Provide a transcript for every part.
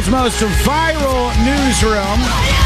world's most viral newsroom.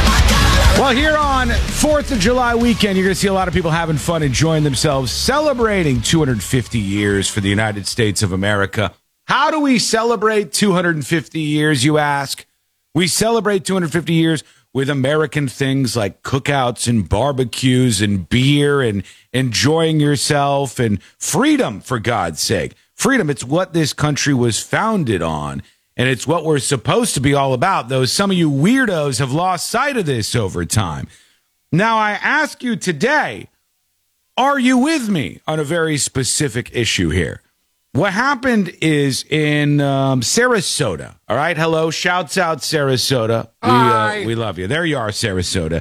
Well, here on 4th of July weekend, you're going to see a lot of people having fun, enjoying themselves, celebrating 250 years for the United States of America. How do we celebrate 250 years, you ask? We celebrate 250 years with American things like cookouts and barbecues and beer and enjoying yourself and freedom, for God's sake. Freedom, it's what this country was founded on. And it's what we're supposed to be all about, though some of you weirdos have lost sight of this over time. Now, I ask you today, are you with me on a very specific issue here? What happened is in Sarasota, all right? Hello, shouts out Sarasota. We love you. There you are, Sarasota.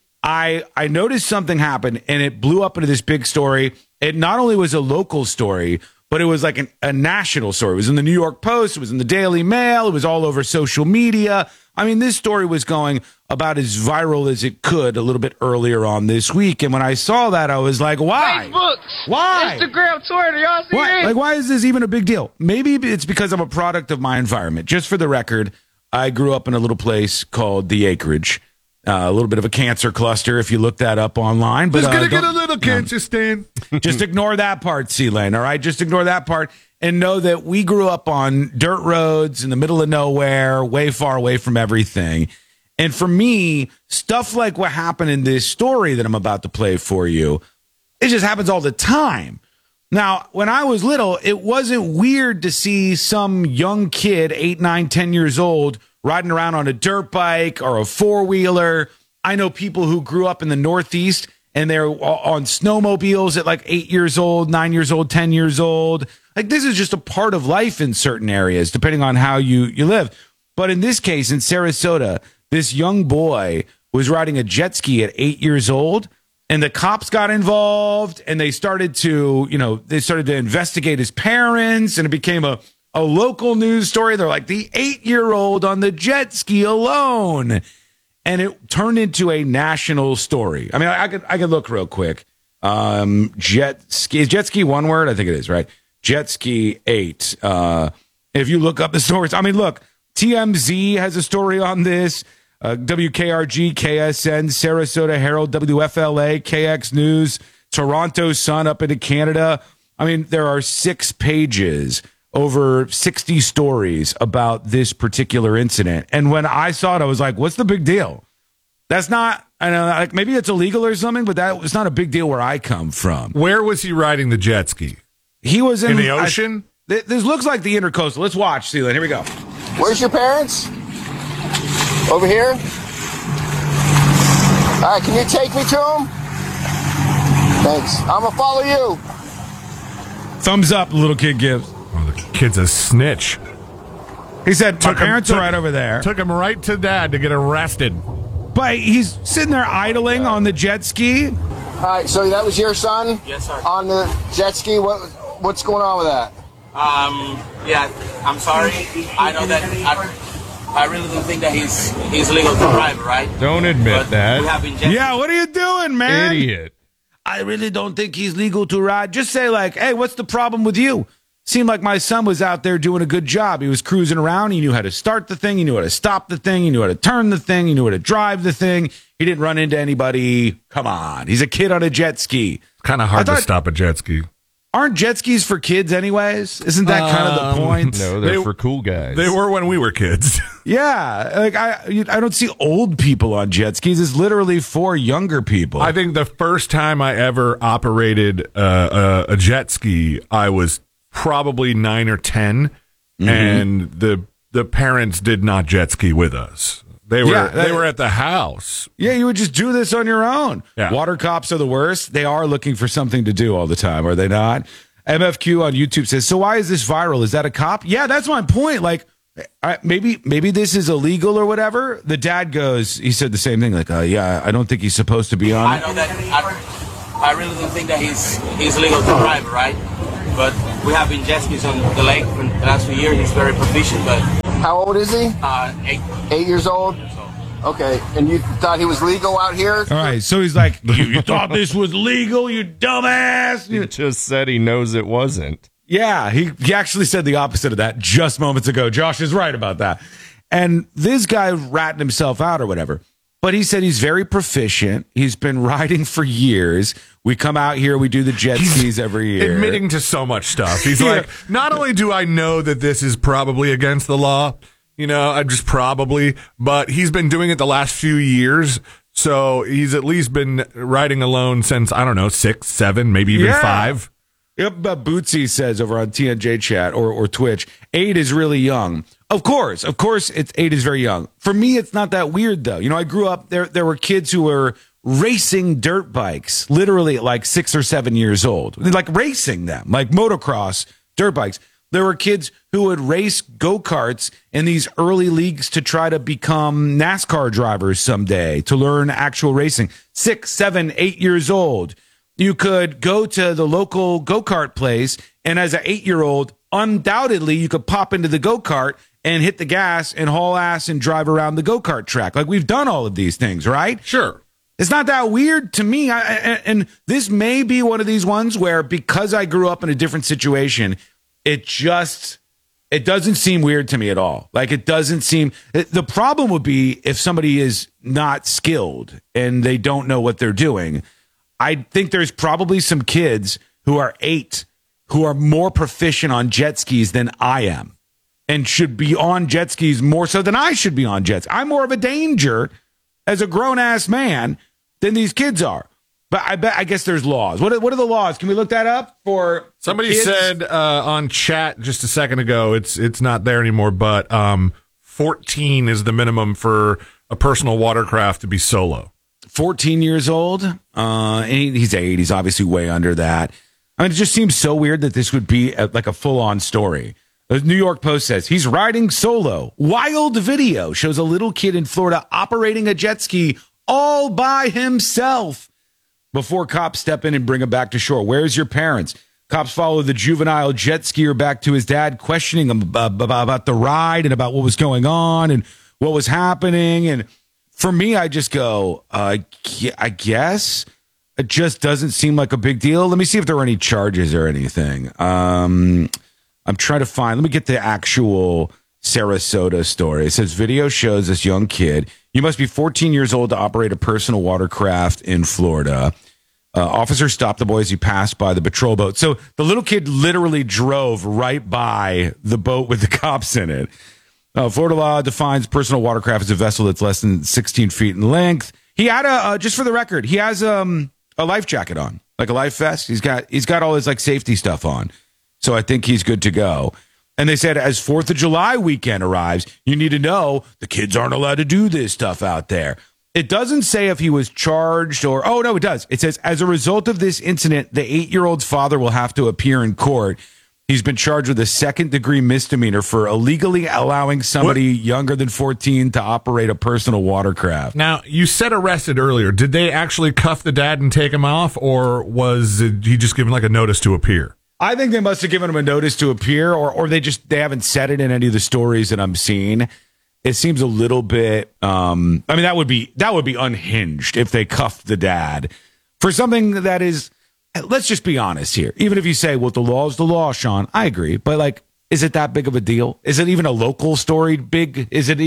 I noticed something happen, and it blew up into this big story. It not only was a local story, but it was like a national story. It was in the New York Post. It was in the Daily Mail. It was all over social media. I mean, this story was going about as viral as it could a little bit earlier on this week. And when I saw that, I was like, why? Facebook, why? Instagram, Twitter, y'all see why? it? Like, why is this even a big deal? Maybe it's because I'm a product of my environment. Just for the record, I grew up in a little place called The Acreage. A little bit of a cancer cluster if you look that up online. But going to get a little cancer stain. Just ignore that part, C-Lane, all right? Just ignore that part and know that we grew up on dirt roads in the middle of nowhere, way far away from everything. And for me, stuff like what happened in this story that I'm about to play for you, it just happens all the time. Now, when I was little, it wasn't weird to see some young kid, 8, 9, 10 years old, riding around on a dirt bike or a four-wheeler. I know people who grew up in the Northeast and they're on snowmobiles at like 8 years old, 9 years old, 10 years old. Like, this is just a part of life in certain areas, depending on how you live. But in this case, in Sarasota, this young boy was riding a jet ski at 8 years old, and the cops got involved, and they started to investigate his parents, and it became a local news story. They're like, the 8-year-old on the jet ski alone. And it turned into a national story. I mean, I could look real quick. Jet ski. Is jet ski one word? I think it is, right? Jet ski 8. If you look up the stories, I mean, look, TMZ has a story on this. WKRG, KSN, Sarasota Herald, WFLA, KX News, Toronto Sun up into Canada. I mean, there are 6 pages, over 60 stories about this particular incident. And when I saw it, I was like, what's the big deal? That's not, I know, like maybe it's illegal or something, but that was not a big deal where I come from. Where was he riding the jet ski? He was in the ocean? This looks like the Intercoastal. Let's watch, Celine. Here we go. Where's your parents? Over here? All right, can you take me to them? Thanks. I'm going to follow you. Thumbs up, the little kid gives. Oh, the kid's a snitch. He said, my parents are right over there. Took him right to dad to get arrested. But he's sitting there idling on the jet ski. All right, so that was your son? Yes, sir. On the jet ski? What's going on with that? Yeah, I'm sorry. I know that I really don't think that he's legal to drive, right? Don't admit that. We have been Yeah, what are you doing, man? Idiot. I really don't think he's legal to ride. Just say like, hey, what's the problem with you? Seemed like my son was out there doing a good job. He was cruising around. He knew how to start the thing. He knew how to stop the thing. He knew how to turn the thing. He knew how to drive the thing. He didn't run into anybody. Come on. He's a kid on a jet ski. Kind of hard to stop a jet ski. Aren't jet skis for kids anyways? Isn't that kind of the point? No, they're for cool guys. They were when we were kids. Yeah. Like I don't see old people on jet skis. It's literally for younger people. I think the first time I ever operated a jet ski, I was probably 9 or 10, and the parents did not jet ski with us. They were at the house. Yeah, you would just do this on your own. Yeah. Water cops are the worst. They are looking for something to do all the time, are they not? MFQ on YouTube says, so why is this viral? Is that a cop? Yeah, that's my point. Like, maybe this is illegal or whatever. The dad goes, he said the same thing. Like, yeah, I don't think he's supposed to be on it. I know that I really don't think that he's legal to drive, right? But we have been jet skis on the lake for the last few years. He's very proficient, but... How old is he? 8. 8 years old? Okay, and you thought he was legal out here? All right, so he's like, you thought this was legal, you dumbass? He just said he knows it wasn't. Yeah, he actually said the opposite of that just moments ago. Josh is right about that. And this guy ratting himself out or whatever. But he said he's very proficient. He's been riding for years. We come out here, we do the jet skis every year. Admitting to so much stuff. He's like, not only do I know that this is probably against the law, I just probably, but he's been doing it the last few years. So he's at least been riding alone since, I don't know, 6, 7, maybe even 5. Yep, Bootsy says over on TNJ chat or Twitch, 8 is really young. Of course, it's 8 is very young. For me, it's not that weird though. I grew up there were kids who were racing dirt bikes, literally at like 6 or 7 years old, like racing them, like motocross dirt bikes. There were kids who would race go-karts in these early leagues to try to become NASCAR drivers someday, to learn actual racing. 6, 7, 8 years old. You could go to the local go-kart place, and as an 8-year-old, undoubtedly, you could pop into the go-kart and hit the gas and haul ass and drive around the go-kart track. Like, we've done all of these things, right? Sure. It's not that weird to me. And this may be one of these ones where, because I grew up in a different situation, it doesn't seem weird to me at all. Like, it doesn't seem... The problem would be if somebody is not skilled and they don't know what they're doing. I think there's probably some kids who are 8 who are more proficient on jet skis than I am and should be on jet skis more so than I should be on jets. I'm more of a danger as a grown-ass man than these kids are. But I guess there's laws. What are the laws? Can we look that up for somebody kids? said on chat just a second ago, it's not there anymore, but 14 is the minimum for a personal watercraft to be solo. 14 years old. And he's 8. He's obviously way under that. I mean, it just seems so weird that this would be like a full-on story. The New York Post says he's riding solo. Wild video shows a little kid in Florida operating a jet ski all by himself before cops step in and bring him back to shore. Where's your parents? Cops follow the juvenile jet skier back to his dad, questioning him about the ride and about what was going on and what was happening. And for me, I just go, I guess it just doesn't seem like a big deal. Let me see if there are any charges or anything. I'm trying to find, let me get the actual Sarasota story. It says video shows this young kid. You must be 14 years old to operate a personal watercraft in Florida. Officers stopped the boy as he passed by the patrol boat. So the little kid literally drove right by the boat with the cops in it. Florida law defines personal watercraft as a vessel that's less than 16 feet in length. He had just for the record, he has a life jacket on, like a life vest. He's got all his like safety stuff on. So I think he's good to go. And they said as 4th of July weekend arrives, you need to know the kids aren't allowed to do this stuff out there. It doesn't say if he was charged or, oh, no, it does. It says as a result of this incident, the 8-year-old's father will have to appear in court. He's been charged with a 2nd-degree misdemeanor for illegally allowing somebody younger than 14 to operate a personal watercraft. Now, you said arrested earlier. Did they actually cuff the dad and take him off, or was he just given like a notice to appear? I think they must have given him a notice to appear, or they haven't said it in any of the stories that I'm seeing. It seems a little bit. I mean, that would be unhinged if they cuffed the dad for something that is. Let's just be honest here. Even if you say, well, the law is the law, Sean, I agree. But like, is it that big of a deal? Is it even a local story big? Is it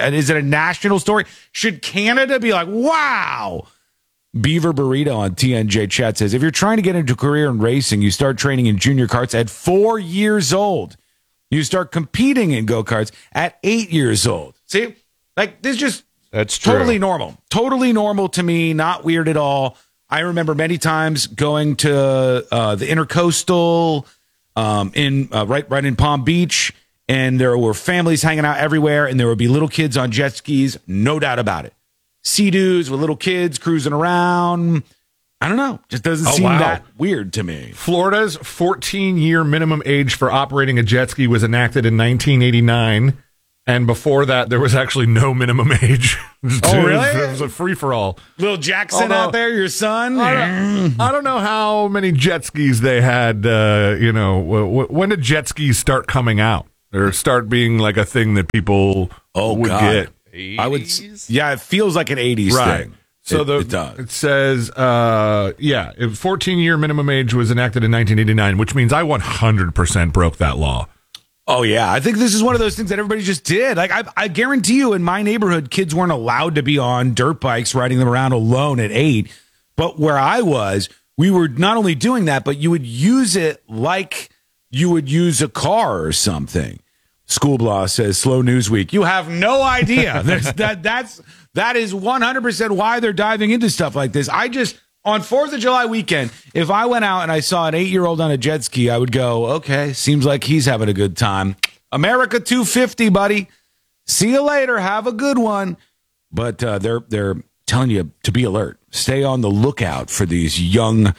a national story? Should Canada be like, wow? Beaver Burrito on TNJ chat says, if you're trying to get into a career in racing, you start training in junior karts at 4 years old. You start competing in go-karts at 8 years old. See, like that's totally normal. Totally normal to me. Not weird at all. I remember many times going to the Intercoastal right in Palm Beach, and there were families hanging out everywhere, and there would be little kids on jet skis, no doubt about it. Sea-Doos with little kids cruising around. I don't know. Just doesn't seem that weird to me. Florida's 14-year minimum age for operating a jet ski was enacted in 1989. And before that, there was actually no minimum age. Oh, really? It was a free-for-all. Little Jackson out there, your son? I don't know how many jet skis they had, when did jet skis start coming out? Or start being like a thing that people would get? 80s? It feels like an 80s thing. So it does. It says, 14-year minimum age was enacted in 1989, which means I 100% broke that law. Oh, yeah. I think this is one of those things that everybody just did. Like, I guarantee you in my neighborhood, kids weren't allowed to be on dirt bikes riding them around alone at 8. But where I was, we were not only doing that, but you would use it like you would use a car or something. School Blah says, slow news week. You have no idea. That is 100% why they're diving into stuff like this. On 4th of July weekend, if I went out and I saw an 8-year-old on a jet ski, I would go, okay, seems like he's having a good time. America 250, buddy. See you later. Have a good one. But they're telling you to be alert. Stay on the lookout for these young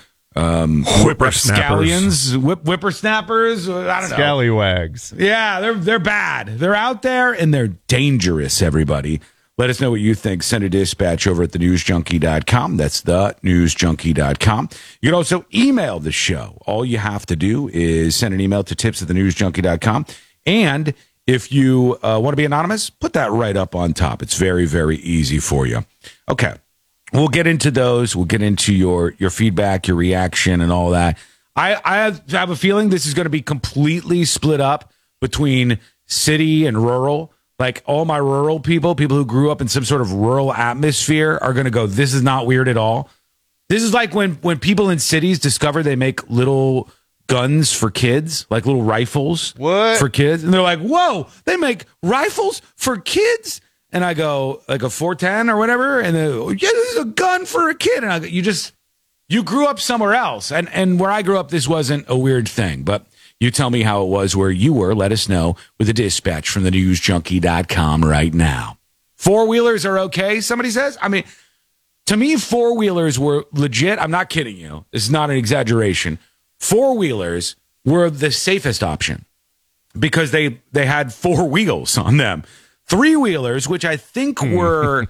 Whippersnappers. Whippersnappers. I don't know. Scallywags. Yeah, they're bad. They're out there and they're dangerous, everybody. Let us know what you think. Send a dispatch over at thenewsjunkie.com. That's thenewsjunkie.com. You can also email the show. All you have to do is send an email to tips@thenewsjunkie.com. And if you want to be anonymous, put that right up on top. It's very, very easy for you. Okay. We'll get into those. We'll get into your feedback, your reaction, and all that. I have a feeling this is going to be completely split up between city and rural. Like all my rural people who grew up in some sort of rural atmosphere are going to go, this is not weird at all. This is like when people in cities discover they make little guns for kids, like little rifles for kids. And they're like, whoa, they make rifles for kids? And I go, like a 410 or whatever. And they go, yeah, this is a gun for a kid. And I go, you grew up somewhere else. And where I grew up, this wasn't a weird thing. But you tell me how it was where you were. Let us know with a dispatch from thenewsjunkie.com right now. Four-wheelers are okay, somebody says. I mean, to me, four-wheelers were legit. I'm not kidding you. This is not an exaggeration. Four-wheelers were the safest option because they had 4 wheels on them. Three-wheelers, which I think were...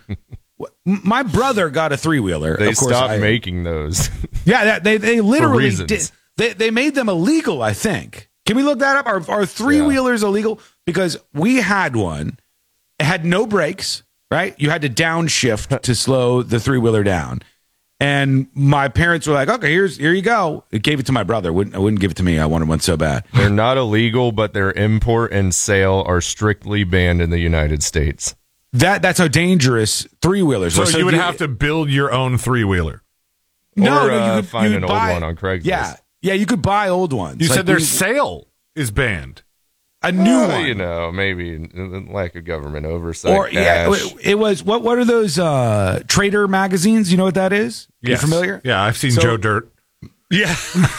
My brother got a three-wheeler. They stopped making those. Yeah, they literally did. They made them illegal, I think. Can we look that up? Are three-wheelers illegal? Because we had one. It had no brakes, right? You had to downshift to slow the three-wheeler down. And my parents were like, okay, here you go. It gave it to my brother. I wouldn't give it to me. I wanted one so bad. They're not illegal, but their import and sale are strictly banned in the United States. That's how dangerous three-wheelers are. So you would have to build your own three-wheeler. No, you could find an old one on Craigslist. Yeah, you could buy old ones. You said their sale is banned. A new one. You know, maybe lack of government oversight. Or it was what are those Trader magazines? You know what that is? Yes. You familiar? Yeah, I've seen Joe Dirt. Yeah.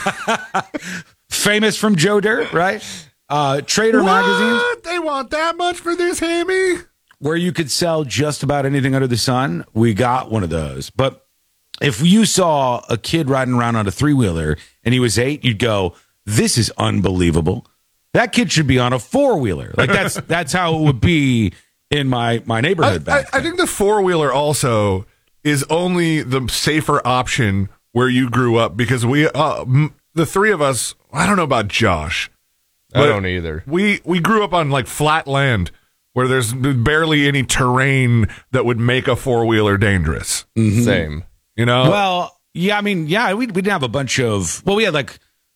Famous from Joe Dirt, right? Trader magazines. They want that much for this hammy? Where you could sell just about anything under the sun. We got one of those. But if you saw a kid riding around on a three-wheeler and he was 8, you'd go, this is unbelievable. That kid should be on a four-wheeler. Like that's how it would be in my neighborhood back then. I think the four-wheeler also is only the safer option where you grew up because we, the three of us, I don't know about Josh. I don't either. We grew up on like flat land where there's barely any terrain that would make a four-wheeler dangerous. Mm-hmm. Same. You know? Well, yeah, I mean, yeah, we didn't have a bunch of, we had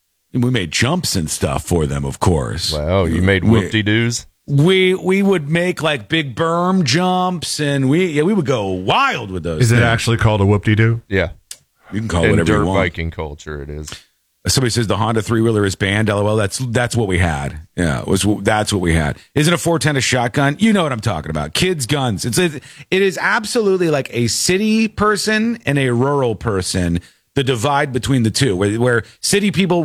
we made jumps and stuff for them, of course. Wow, you made whoop-de-doos? We would make like big berm jumps and we would go wild with those. Is it actually called a whoop-de-doo? Yeah. You can call it whatever you want. In dirt biking culture, it is. Somebody says the Honda three-wheeler is banned. LOL. That's what we had. Yeah, that's what we had. Isn't a 410 a shotgun? You know what I'm talking about. Kids' guns. It is absolutely like a city person and a rural person. The divide between the two, where city people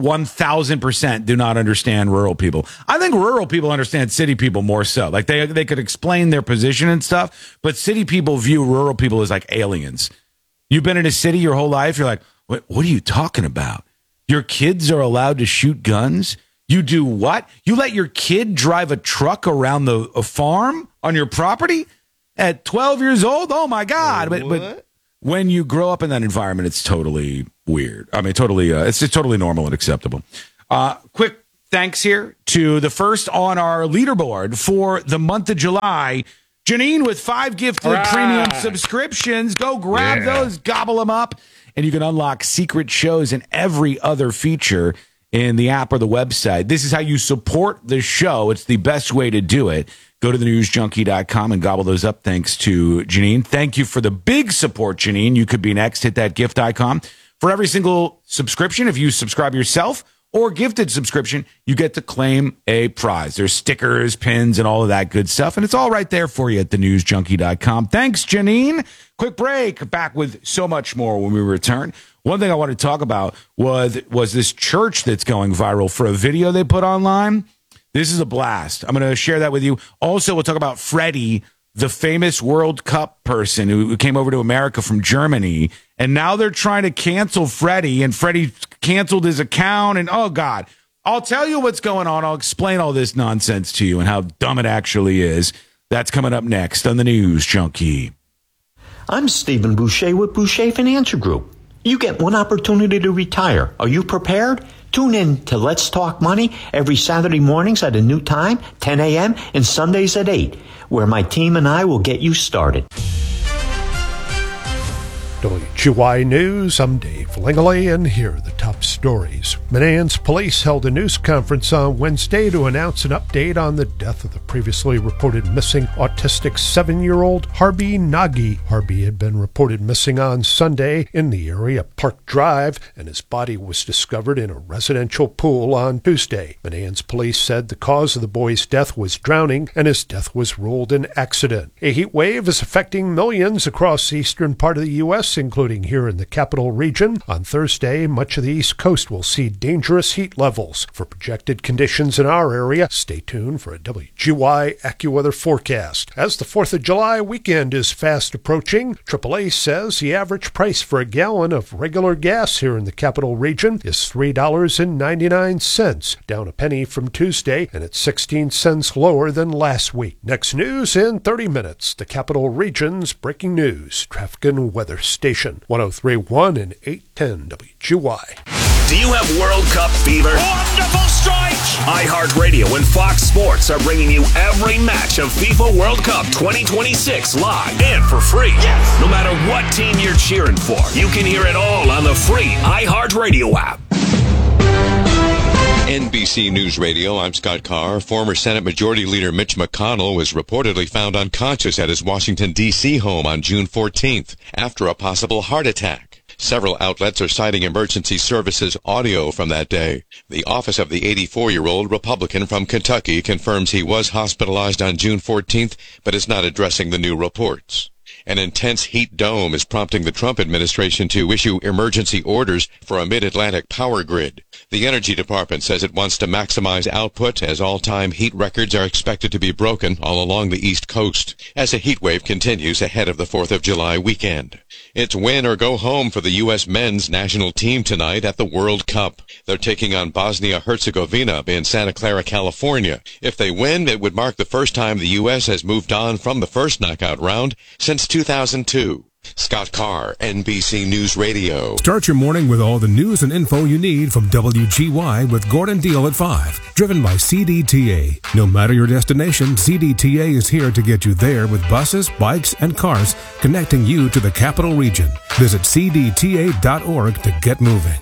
1,000% do not understand rural people. I think rural people understand city people more so. Like they could explain their position and stuff, but city people view rural people as like aliens. You've been in a city your whole life. You're like, what are you talking about? Your kids are allowed to shoot guns? You do what? You let your kid drive a truck around a farm on your property at 12 years old? Oh, my God. But when you grow up in that environment, it's totally weird. I mean, it's just totally normal and acceptable. Quick thanks here to the first on our leaderboard for the month of July. Janine with 5 gifted premium subscriptions. Go grab those, gobble them up. And you can unlock secret shows and every other feature in the app or the website. This is how you support the show. It's the best way to do it. Go to thenewsjunkie.com and gobble those up. Thanks to Janine. Thank you for the big support, Janine. You could be next. Hit that gift icon. For every single subscription, if you subscribe yourself or gifted subscription, you get to claim a prize. There's stickers, pins, and all of that good stuff. And it's all right there for you at thenewsjunkie.com. Thanks, Janine. Quick break. Back with so much more when we return. One thing I want to talk about was this church that's going viral for a video they put online. This is a blast. I'm going to share that with you. Also, we'll talk about Freddie, the famous World Cup person who came over to America from Germany. And now they're trying to cancel Freddie, and Freddie canceled his account. And, oh, God, I'll tell you what's going on. I'll explain all this nonsense to you and how dumb it actually is. That's coming up next on the News Junkie. I'm Stephen Boucher with Boucher Financial Group. You get one opportunity to retire. Are you prepared? Tune in to Let's Talk Money every Saturday mornings at a new time, 10 a.m., and Sundays at 8, where my team and I will get you started. WGY News, I'm Dave Langley, and here are the top stories. Manans police held a news conference on Wednesday to announce an update on the death of the previously reported missing autistic 7-year-old Harbi Nagy. Harbi had been reported missing on Sunday in the area Park Drive, and his body was discovered in a residential pool on Tuesday. Manans police said the cause of the boy's death was drowning, and his death was ruled an accident. A heat wave is affecting millions across the eastern part of the U.S., including here in the capital region. On Thursday, much of the East Coast will see dangerous heat levels. For projected conditions in our area, stay tuned for a WGY AccuWeather forecast. As the 4th of July weekend is fast approaching, AAA says the average price for a gallon of regular gas here in the capital region is $3.99, down a penny from Tuesday, and it's 16 cents lower than last week. Next news in 30 minutes, the capital region's breaking news, traffic and weather station 103.1 and 810 WGY. Do you have World Cup fever? Wonderful strike! iHeartRadio and Fox Sports are bringing you every match of FIFA World Cup 2026 live and for free. Yes! No matter what team you're cheering for, you can hear it all on the free iHeartRadio app. NBC News Radio, I'm Scott Carr. Former Senate Majority Leader Mitch McConnell was reportedly found unconscious at his Washington, D.C. home on June 14th after a possible heart attack. Several outlets are citing emergency services audio from that day. The office of the 84-year-old Republican from Kentucky confirms he was hospitalized on June 14th, but is not addressing the new reports. An intense heat dome is prompting the Trump administration to issue emergency orders for a mid-Atlantic power grid. The Energy Department says it wants to maximize output as all-time heat records are expected to be broken all along the East Coast as a heat wave continues ahead of the 4th of July weekend. It's win or go home for the U.S. men's national team tonight at the World Cup. They're taking on Bosnia-Herzegovina in Santa Clara, California. If they win, it would mark the first time the U.S. has moved on from the first knockout round since 2002. Scott Carr, NBC News Radio. Start your morning with all the news and info you need from WGY with Gordon Deal at 5. Driven by CDTA. No matter your destination, CDTA is here to get you there with buses, bikes, and cars connecting you to the capital region. Visit cdta.org to get moving.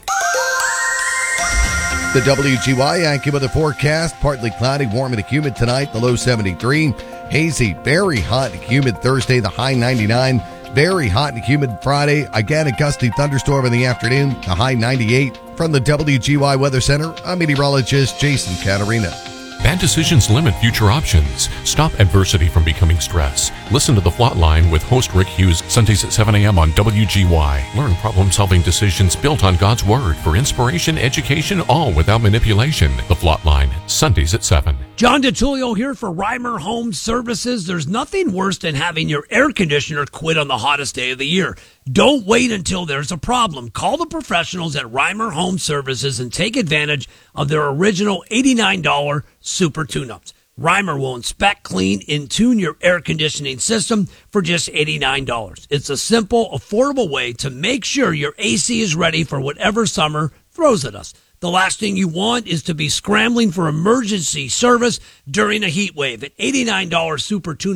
The WGY AccuWeather forecast, partly cloudy, warm and humid tonight, the low 73. Hazy, very hot and humid Thursday, the high 99. Very hot and humid Friday. Again, a gusty thunderstorm in the afternoon, the high 98. From the WGY Weather Center, I'm meteorologist Jason Caterina. Bad decisions limit future options. Stop adversity from becoming stress. Listen to The Flot Line with host Rick Hughes, Sundays at 7 a.m. on WGY. Learn problem-solving decisions built on God's Word for inspiration, education, all without manipulation. The Flot Line, Sundays at 7. John DiTullio here for Reimer Home Services. There's nothing worse than having your air conditioner quit on the hottest day of the year. Don't wait until there's a problem. Call the professionals at Reimer Home Services and take advantage of their original $89 super tune-ups. Reimer will inspect, clean, and tune your air conditioning system for just $89. It's a simple, affordable way to make sure your AC is ready for whatever summer throws at us. The last thing you want is to be scrambling for emergency service during a heat wave. At $89 super tune